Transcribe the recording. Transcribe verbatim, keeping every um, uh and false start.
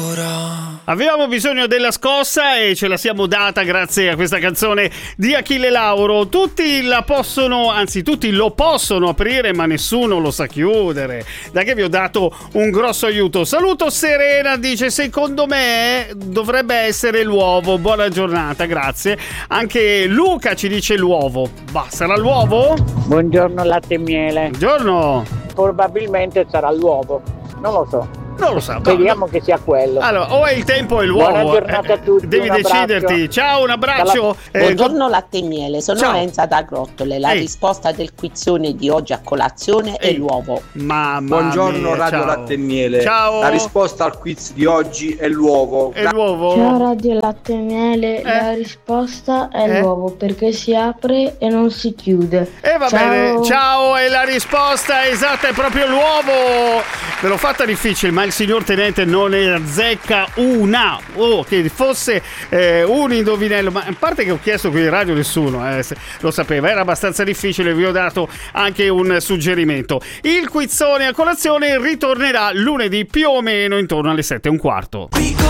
Avevamo bisogno della scossa e ce la siamo data grazie a questa canzone di Achille Lauro. Tutti la possono, anzi tutti lo possono aprire, ma nessuno lo sa chiudere. Da che vi ho dato un grosso aiuto. Saluto Serena, dice secondo me dovrebbe essere l'uovo. Buona giornata, grazie. Anche Luca ci dice l'uovo. Bah, sarà l'uovo? Buongiorno latte e miele. Buongiorno. Probabilmente sarà l'uovo, non lo so. Non lo so. Speriamo che sia quello. Allora, o è il tempo o è l'uovo. Buona giornata a tutti. Devi un deciderti. Ciao, un abbraccio. Eh, Buongiorno latte e miele, sono ciao. Enza da Grottole. La Ehi. risposta del quizzone di oggi a colazione Ehi. è l'uovo. Mamma Buongiorno mia, Radio ciao. Latte e Miele. Ciao. La risposta al quiz di oggi è l'uovo. È l'uovo? Ciao Radio Latte e Miele, Eh? la risposta è Eh? l'uovo perché si apre e non si chiude. E va Ciao. bene, ciao, e la risposta esatta è proprio l'uovo. Ve l'ho fatta difficile, ma il signor Tenente non ne azzecca una. Oh, che fosse eh, un indovinello, ma a parte che ho chiesto qui in radio nessuno eh, lo sapeva, era abbastanza difficile, vi ho dato anche un suggerimento. Il quizzone a colazione ritornerà lunedì più o meno intorno alle sette e un quarto.